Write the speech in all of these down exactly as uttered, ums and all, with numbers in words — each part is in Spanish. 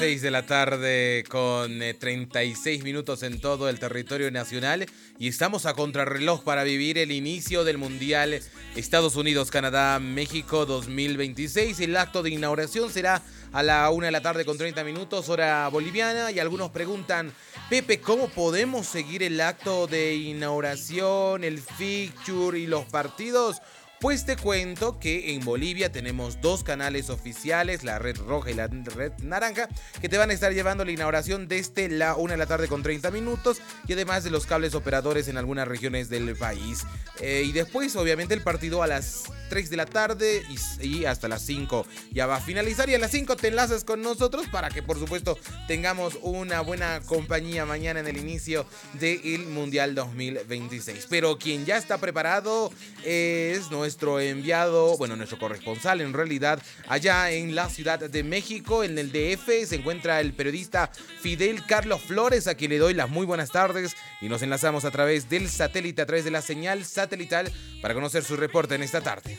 seis de la tarde con eh, treinta y seis minutos en todo el territorio nacional y estamos a contrarreloj para vivir el inicio del Mundial Estados Unidos-Canadá México dos mil veintiséis. El acto de inauguración será a la una de la tarde con treinta minutos, hora boliviana, y algunos preguntan: Pepe, ¿cómo podemos seguir el acto de inauguración, el fixture y los partidos? Pues te cuento que en Bolivia tenemos dos canales oficiales, la red roja y la red naranja, que te van a estar llevando la inauguración desde la una de la tarde con treinta minutos, y además de los cables operadores en algunas regiones del país. Eh, y después, obviamente, el partido a las tres de la tarde y, y hasta las cinco ya va a finalizar, y a las cinco te enlazas con nosotros para que, por supuesto, tengamos una buena compañía mañana en el inicio del Mundial dos mil veintiséis. Pero quien ya está preparado es nuestro Nuestro enviado, bueno, nuestro corresponsal en realidad, allá en la Ciudad de México, en el D F, se encuentra el periodista Fidel Carlos Flores, a quien le doy las muy buenas tardes, y nos enlazamos a través del satélite, a través de la señal satelital, para conocer su reporte en esta tarde.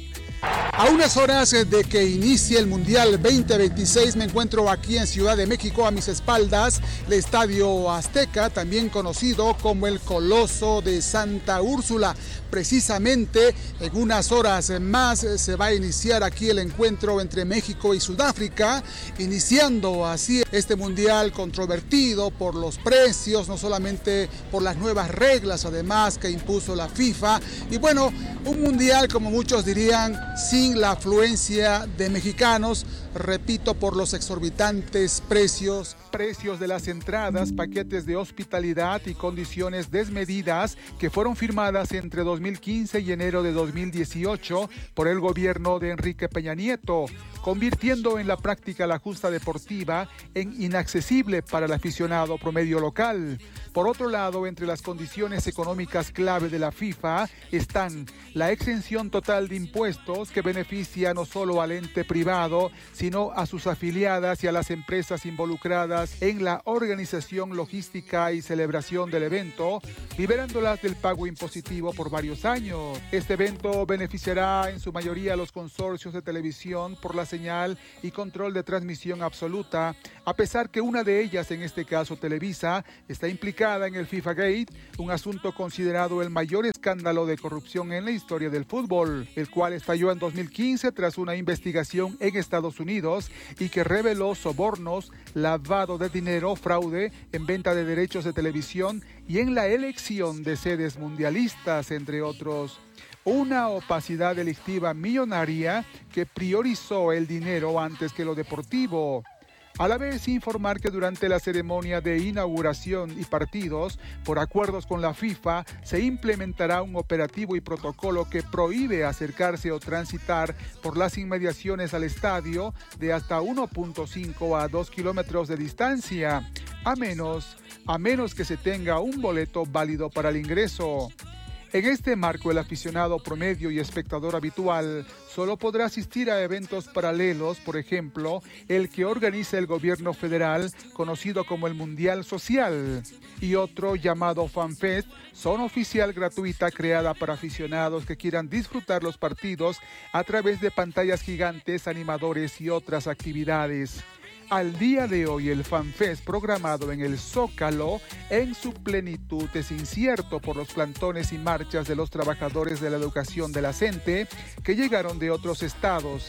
A unas horas de que inicie el Mundial veinte veintiséis, me encuentro aquí en Ciudad de México. A mis espaldas, el Estadio Azteca, también conocido como el Coloso de Santa Úrsula. Precisamente en unas horas más se va a iniciar aquí el encuentro entre México y Sudáfrica, iniciando así este Mundial controvertido por los precios, no solamente por las nuevas reglas además que impuso la FIFA. Y bueno, un Mundial, como muchos dirían, sin la afluencia de mexicanos, repito, por los exorbitantes precios. Precios de las entradas, paquetes de hospitalidad y condiciones desmedidas que fueron firmadas entre dos mil quince y enero de dos mil dieciocho por el gobierno de Enrique Peña Nieto, convirtiendo en la práctica la justa deportiva en inaccesible para el aficionado promedio local. Por otro lado, entre las condiciones económicas clave de la FIFA están la exención total de impuestos, que beneficia no solo al ente privado, sino a sus afiliadas y a las empresas involucradas en la organización, logística y celebración del evento, liberándolas del pago impositivo por varios años. Este evento beneficiará en su mayoría a los consorcios de televisión por la señal y control de transmisión absoluta, a pesar que una de ellas, en este caso Televisa, está implicada en el FIFA Gate, un asunto considerado el mayor escándalo de corrupción en la historia del fútbol, el cual estalló en dos mil quince tras una investigación en Estados Unidos y que reveló sobornos, lavado de dinero, fraude en venta de derechos de televisión y en la elección de sedes mundialistas, entre otros. Una opacidad delictiva millonaria que priorizó el dinero antes que lo deportivo. A la vez, informar que durante la ceremonia de inauguración y partidos, por acuerdos con la FIFA, se implementará un operativo y protocolo que prohíbe acercarse o transitar por las inmediaciones al estadio de hasta uno punto cinco a dos kilómetros de distancia, a menos, a menos que se tenga un boleto válido para el ingreso. En este marco, el aficionado promedio y espectador habitual solo podrá asistir a eventos paralelos, por ejemplo, el que organiza el gobierno federal, conocido como el Mundial Social, y otro llamado FanFest, zona oficial gratuita creada para aficionados que quieran disfrutar los partidos a través de pantallas gigantes, animadores y otras actividades. Al día de hoy, el FanFest programado en el Zócalo en su plenitud es incierto por los plantones y marchas de los trabajadores de la educación de la CENTE que llegaron de otros estados.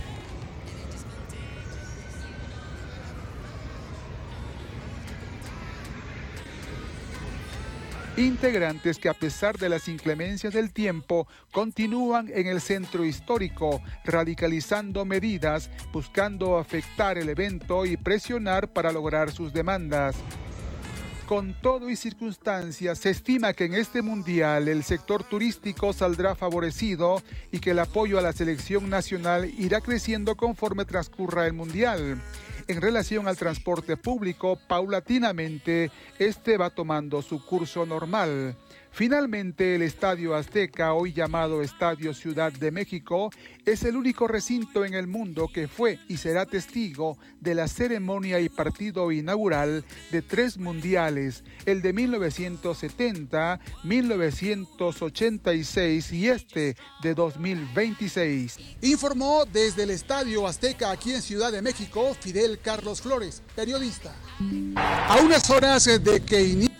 Integrantes que, a pesar de las inclemencias del tiempo, continúan en el centro histórico, radicalizando medidas, buscando afectar el evento y presionar para lograr sus demandas. Con todo y circunstancias, se estima que en este mundial el sector turístico saldrá favorecido y que el apoyo a la selección nacional irá creciendo conforme transcurra el mundial. En relación al transporte público, paulatinamente, este va tomando su curso normal. Finalmente, el Estadio Azteca, hoy llamado Estadio Ciudad de México, es el único recinto en el mundo que fue y será testigo de la ceremonia y partido inaugural de tres mundiales, el de mil novecientos setenta, mil novecientos ochenta y seis y este de dos mil veintiséis. Informó desde el Estadio Azteca aquí en Ciudad de México Fidel Carlos Flores, periodista. A unas horas de que inicie.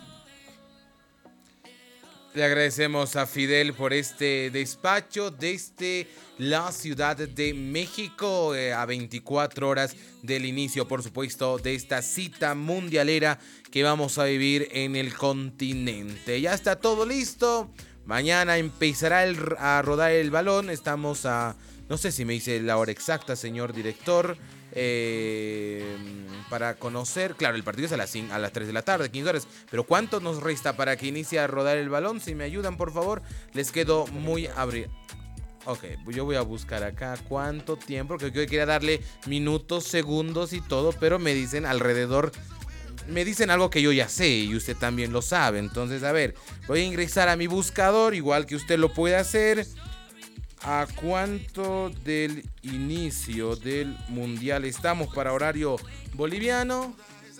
Le agradecemos a Fidel por este despacho desde la Ciudad de México, eh, a veinticuatro horas del inicio, por supuesto, de esta cita mundialera que vamos a vivir en el continente. Ya está todo listo. Mañana empezará el, a rodar el balón. Estamos a... No sé si me dice la hora exacta, señor director. Eh, para conocer, claro, el partido es a las, cinco, a las tres de la tarde, quince horas, pero ¿cuánto nos resta para que inicie a rodar el balón? Si me ayudan, por favor, les quedo muy abrir. Ok, yo voy a buscar acá cuánto tiempo, porque yo quería darle minutos, segundos y todo, pero me dicen alrededor, me dicen algo que yo ya sé y usted también lo sabe. Entonces, a ver, voy a ingresar a mi buscador, igual que usted lo puede hacer. ¿A cuánto del inicio del mundial estamos para horario boliviano?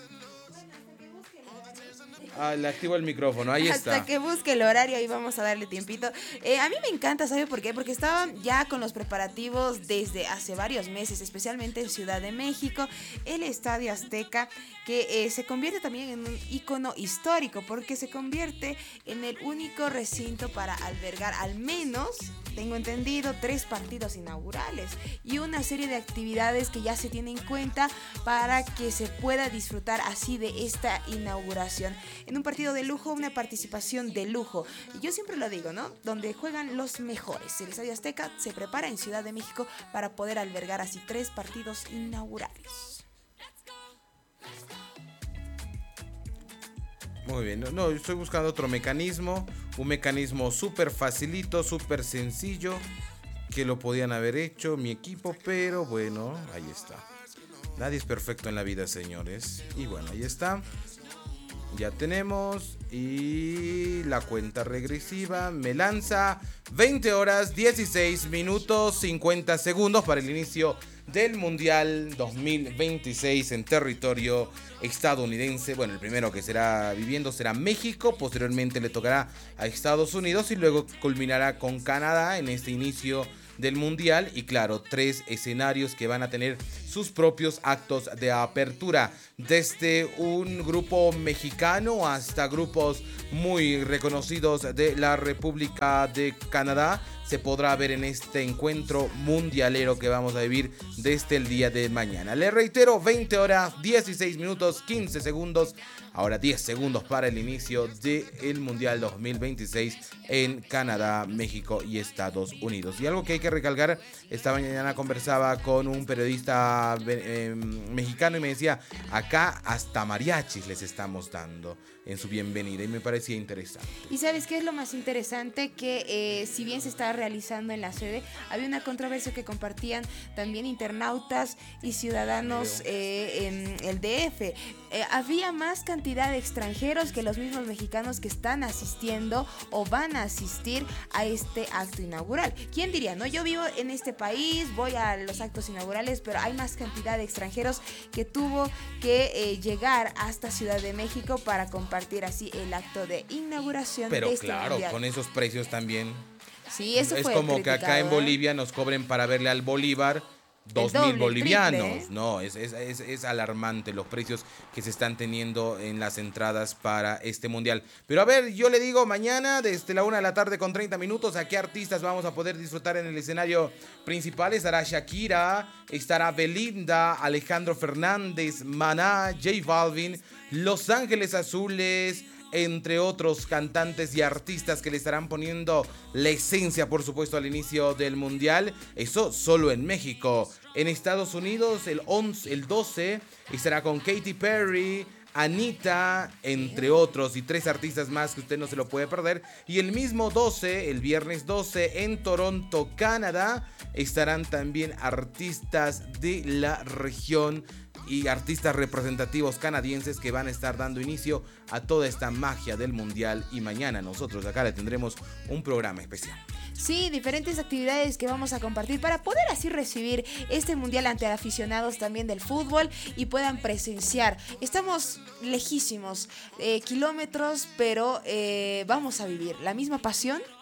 Ah, le activo el micrófono, ahí está. Hasta que busque el horario, ahí vamos a darle tiempito. Eh, a mí me encanta, ¿sabe por qué? Porque estaban ya con los preparativos desde hace varios meses, especialmente en Ciudad de México, el Estadio Azteca, que eh, se convierte también en un ícono histórico, porque se convierte en el único recinto para albergar al menos, tengo entendido, tres partidos inaugurales y una serie de actividades que ya se tienen en cuenta para que se pueda disfrutar así de esta inauguración. En un partido de lujo, una participación de lujo. Y yo siempre lo digo, ¿no? Donde juegan los mejores. El Estadio Azteca se prepara en Ciudad de México para poder albergar así tres partidos inaugurales. Muy bien, no, no, estoy buscando otro mecanismo, un mecanismo súper facilito, súper sencillo, que lo podían haber hecho mi equipo, pero bueno, ahí está. Nadie es perfecto en la vida, señores. Y bueno, ahí está. Ya tenemos y la cuenta regresiva me lanza veinte horas, dieciséis minutos, cincuenta segundos para el inicio del Mundial dos mil veintiséis en territorio estadounidense. Bueno, el primero que será viviendo será México, posteriormente le tocará a Estados Unidos y luego culminará con Canadá en este inicio del Mundial. Y claro, tres escenarios que van a tener sus propios actos de apertura, desde un grupo mexicano hasta grupos muy reconocidos de la República de Canadá. Se podrá ver en este encuentro mundialero que vamos a vivir desde el día de mañana. Le reitero, veinte horas, dieciséis minutos, quince segundos. Ahora diez segundos para el inicio del Mundial dos mil veintiséis en Canadá, México y Estados Unidos. Y algo que hay que recalcar, esta mañana conversaba con un periodista eh, mexicano y me decía, acá hasta mariachis les estamos dando en su bienvenida, y me parecía interesante. ¿Y sabes qué es lo más interesante? Que eh, si bien se está realizando en la sede, había una controversia que compartían también internautas y ciudadanos eh, en el D F. Eh, había más cantidad de extranjeros que los mismos mexicanos que están asistiendo o van a asistir a este acto inaugural. ¿Quién diría, no? Yo vivo en este país, voy a los actos inaugurales, pero hay más cantidad de extranjeros que tuvo que eh, llegar hasta Ciudad de México para compartir así el acto de inauguración. Pero de este claro, mundial. Con esos precios también. Sí, eso es fue como criticado, que acá en ¿eh? Bolivia nos cobren para verle al Bolívar dos mil bolivianos. Triple, ¿eh? No, es, es, es, es alarmante los precios que se están teniendo en las entradas para este mundial. Pero a ver, yo le digo, mañana desde la una de la tarde con treinta minutos, ¿a qué artistas vamos a poder disfrutar en el escenario principal? Estará Shakira, estará Belinda, Alejandro Fernández, Maná, J Balvin, Los Ángeles Azules, entre otros cantantes y artistas que le estarán poniendo la esencia, por supuesto, al inicio del Mundial. Eso solo en México. En Estados Unidos, el, once, el doce, estará con Katy Perry, Anita, entre otros, y tres artistas más que usted no se lo puede perder. Y el mismo doce, el viernes doce, en Toronto, Canadá, estarán también artistas de la región y artistas representativos canadienses que van a estar dando inicio a toda esta magia del Mundial. Y mañana nosotros acá le tendremos un programa especial. Sí, diferentes actividades que vamos a compartir para poder así recibir este mundial ante aficionados también del fútbol y puedan presenciar. Estamos lejísimos, eh, kilómetros, pero eh, vamos a vivir la misma pasión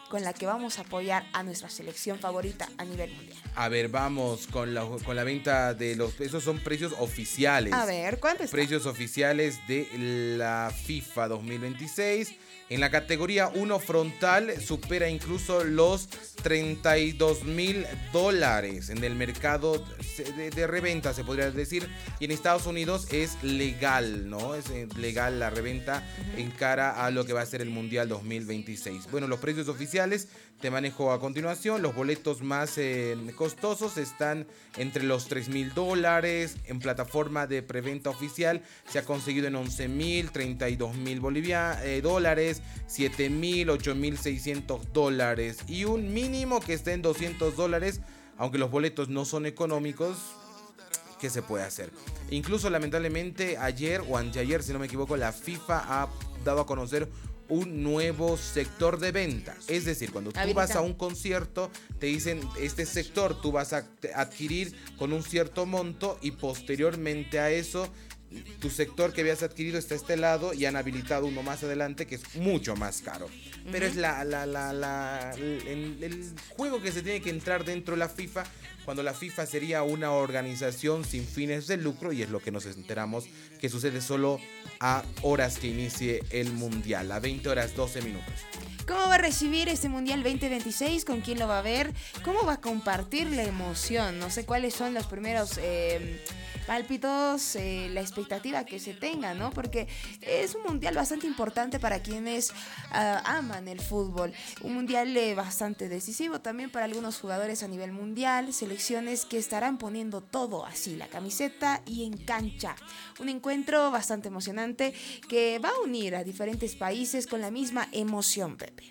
con la que vamos a apoyar a nuestra selección favorita a nivel mundial? A ver, vamos con la, con la venta de los... Esos son precios oficiales. A ver, ¿cuánto está? Precios oficiales de la FIFA dos mil veintiséis. En la categoría uno frontal supera incluso los treinta y dos mil dólares en el mercado de, de reventa, se podría decir. Y en Estados Unidos es legal, ¿no? Es legal la reventa uh-huh. en cara a lo que va a ser el Mundial dos mil veintiséis. Bueno, los precios oficiales te manejo a continuación. Los boletos más eh, costosos están entre los tres mil dólares. En plataforma de preventa oficial se ha conseguido en once mil, treinta y dos mil bolivianos, eh, dólares, siete mil, ocho mil seiscientos dólares y un mínimo que esté en doscientos dólares, aunque los boletos no son económicos. ¿Qué se puede hacer? Incluso lamentablemente ayer o anteayer, si no me equivoco, la FIFA ha dado a conocer un nuevo sector de venta. Es decir, cuando tú Habilita. vas a un concierto, te dicen, este sector tú vas a adquirir con un cierto monto y posteriormente a eso, tu sector que habías adquirido está a este lado y han habilitado uno más adelante que es mucho más caro. Uh-huh. Pero es la, la, la, la, el, el juego que se tiene que entrar dentro de la FIFA, cuando la FIFA sería una organización sin fines de lucro, y es lo que nos enteramos que sucede solo a horas que inicie el Mundial, a veinte horas doce minutos. ¿Cómo va a recibir este Mundial veinte veintiséis? ¿Con quién lo va a ver? ¿Cómo va a compartir la emoción? No sé cuáles son los primeros eh, pálpitos, eh, la expectativa que se tenga, ¿no? Porque es un Mundial bastante importante para quienes uh, aman el fútbol. Un Mundial eh, bastante decisivo también para algunos jugadores a nivel mundial. Selecciones que estarán poniendo todo así, la camiseta y en cancha. Un encuentro bastante emocionante que va a unir a diferentes países con la misma emoción, Pepe.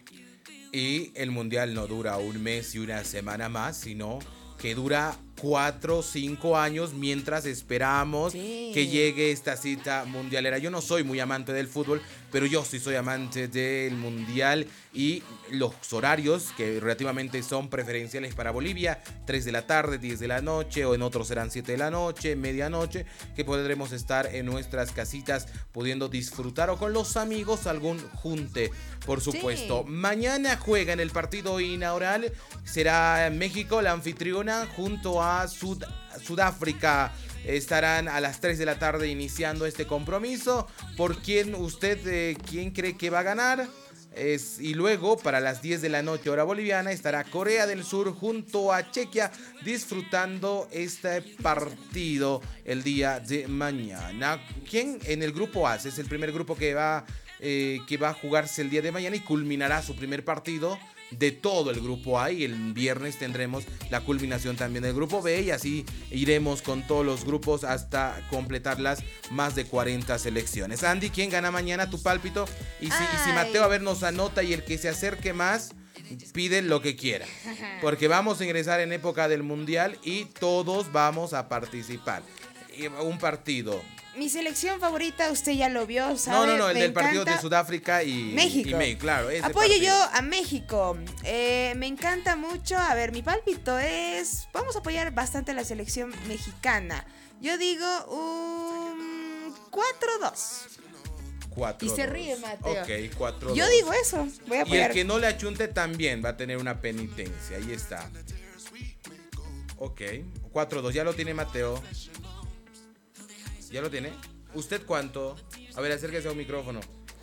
Y el Mundial no dura un mes y una semana más, sino que dura cuatro o cinco años mientras esperamos sí. que llegue esta cita mundialera. Yo no soy muy amante del fútbol, pero yo sí soy amante del Mundial y los horarios que relativamente son preferenciales para Bolivia, tres de la tarde, diez de la noche, o en otros serán siete de la noche, medianoche, que podremos estar en nuestras casitas pudiendo disfrutar o con los amigos algún junte, por supuesto. Sí. Mañana juega en el partido inaugural, será México la anfitriona junto a Sud- Sudáfrica. Estarán a las tres de la tarde iniciando este compromiso. ¿Por quién usted, eh, quién cree que va a ganar? Es, y luego para las diez de la noche hora boliviana estará Corea del Sur junto a Chequia disfrutando este partido el día de mañana. ¿Quién en el grupo A? Es el primer grupo que va, eh, que va a jugarse el día de mañana y culminará su primer partido de todo el grupo A, y el viernes tendremos la culminación también del grupo B, y así iremos con todos los grupos hasta completar las más de cuarenta selecciones. Andy, ¿quién gana mañana? Tu pálpito. Y si, y si Mateo a ver nos anota, y el que se acerque más pide lo que quiera, porque vamos a ingresar en época del Mundial y todos vamos a participar. Un partido. Mi selección favorita, usted ya lo vio, ¿sabe? No, no, no, el me del encanta. partido de Sudáfrica y México. Y México, claro. Ese Apoyo partido. yo a México. Eh, me encanta mucho. A ver, mi pálpito es... Vamos a apoyar bastante a la selección mexicana. Yo digo un cuatro dos. cuatro Y se ríe, Mateo. Ok, cuatro dos. Yo digo eso. Voy a apoyar. Y el que no le achunte también va a tener una penitencia. Ahí está. Ok, cuatro dos. Ya lo tiene Mateo. ¿Ya lo tiene? ¿Usted cuánto? A ver, acérquese a un micrófono.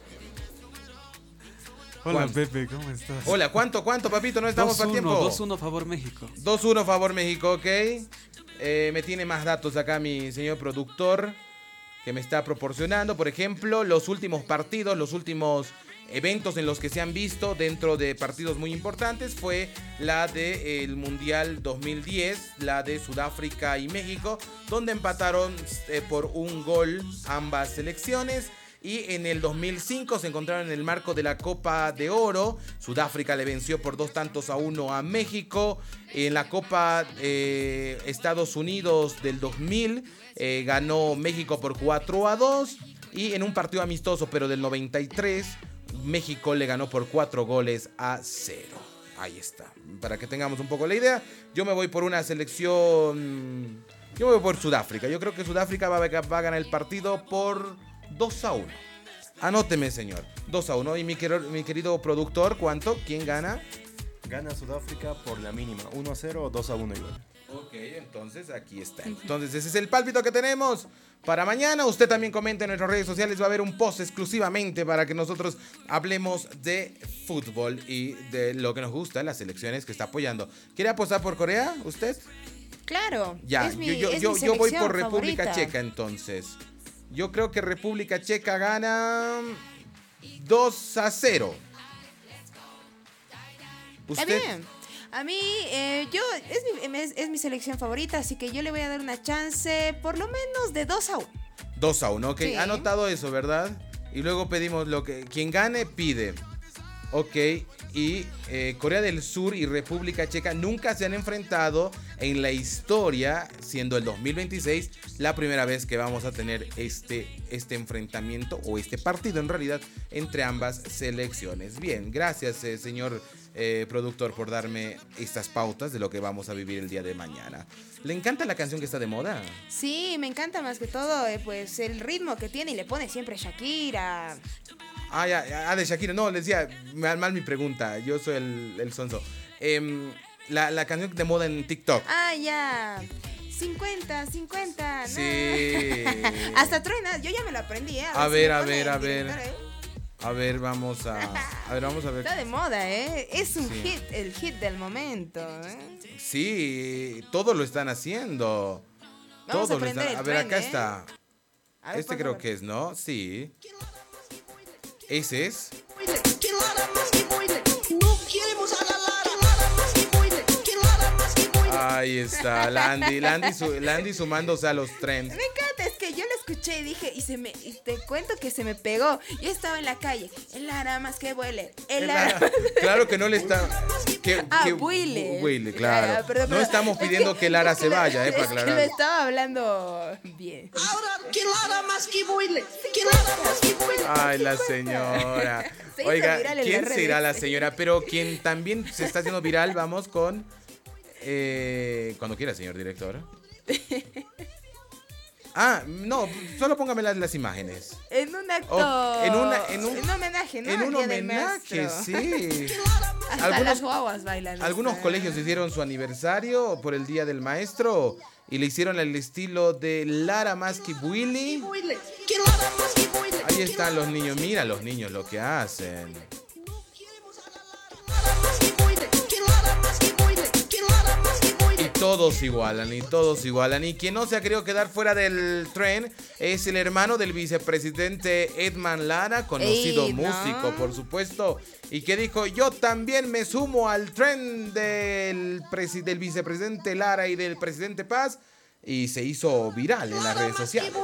Hola, ¿Cuánto? Pepe, ¿cómo estás? Hola, ¿cuánto, cuánto, papito? No estamos para tiempo. dos uno favor México. dos uno favor México, ok. Eh, me tiene más datos acá mi señor productor, que me está proporcionando. Por ejemplo, los últimos partidos, los últimos eventos en los que se han visto dentro de partidos muy importantes fue la del Mundial dos mil diez, la de Sudáfrica y México, donde empataron eh, por un gol ambas selecciones. Y en el dos mil cinco se encontraron en el marco de la Copa de Oro. Sudáfrica le venció por dos tantos a uno a México. En la Copa eh, Estados Unidos del dos mil eh, ganó México por cuatro a dos. Y en un partido amistoso, pero del noventa y tres, México le ganó por cuatro goles a cero. Ahí está. Para que tengamos un poco la idea, yo me voy por una selección... Yo me voy por Sudáfrica. Yo creo que Sudáfrica va a, va a ganar el partido por dos a uno. Anóteme, señor. dos a uno. Y mi, querido, mi querido productor, ¿cuánto? ¿Quién gana? Gana Sudáfrica por la mínima, uno a cero o dos a uno igual. Ok, entonces aquí está. Entonces ese es el pálpito que tenemos para mañana. Usted también comenta en nuestras redes sociales. Va a haber un post exclusivamente para que nosotros hablemos de fútbol y de lo que nos gusta, las selecciones que está apoyando. ¿Quiere apostar por Corea usted? Claro. Ya, es mi, yo, yo, es yo, mi yo voy por selección República favorita. Checa entonces. Yo creo que República Checa gana dos a cero. Está ¿Usted? bien. A mí, eh, yo, es mi, es, es mi selección favorita, así que yo le voy a dar una chance por lo menos de dos a uno. dos a uno, ok. Sí. Ha anotado eso, ¿verdad? Y luego pedimos lo que... Quien gane, pide. Ok. Y eh, Corea del Sur y República Checa nunca se han enfrentado en la historia, siendo el dos mil veintiséis la primera vez que vamos a tener este, este enfrentamiento, o este partido en realidad, entre ambas selecciones. Bien, gracias, eh, señor eh, productor, por darme estas pautas de lo que vamos a vivir el día de mañana. ¿Le encanta la canción que está de moda? Sí, me encanta más que todo, eh, pues el ritmo que tiene y le pone siempre Shakira. Ah, ya, ah, de Shakira. No, le decía, mal, mal mi pregunta. Yo soy el, el sonso. Em, la, la canción de moda en TikTok. Ah, ya. cincuenta, cincuenta. no. Sí. Hasta truena, yo ya me lo aprendí, ¿eh? A si ver, me a pone ver, el a ver. director, ¿eh? A ver, vamos a... A ver, vamos a ver. Está de moda, ¿eh? Es un Sí. hit, el hit del momento, ¿eh? Sí, todos lo están haciendo. Vamos Todos a lo aprender están... el A ver, tren, acá ¿eh? está. A ver, Este pasa, creo pasa. que es, ¿no? Sí. Ese es. Ahí está, Landy. Landy, su- Landy sumándose a los trends. Me encanta, es que yo lo escuché y dije, y se me, y te cuento que se me pegó. Yo estaba en la calle, el ara más que vuele, el El ara. ara- Claro que no le está... Que, Ah, que- Willy. Willy, claro. Ah, perdón, No perdón. estamos Es pidiendo que, el ara es se lo- vaya, eh, para es que lo aclarar. estaba hablando bien. Ay, la señora. Se hizo Oiga, viral en ¿quién las será redes. la señora? Pero quien también se está haciendo viral, vamos con... eh, cuando quiera, señor director. Ah, no, solo póngame las, las imágenes. En un acto. Oh, en una- en un- en homenaje, ¿no? En Al un Día del homenaje, Maestro. sí. Hasta Algunos- las guaguas bailan. Algunos esta. colegios hicieron su aniversario por el Día del Maestro y le hicieron el estilo de Lara Maski Willy. Ahí están los niños, mira los niños lo que hacen. Y todos igualan, y todos igualan. Y quien no se ha querido quedar fuera del tren es el hermano del vicepresidente Edman Lara, conocido Ey, ¿no? músico, por supuesto. Y que dijo, yo también me sumo al tren del, presi- del vicepresidente Lara y del presidente Paz. Y se hizo viral en las redes sociales.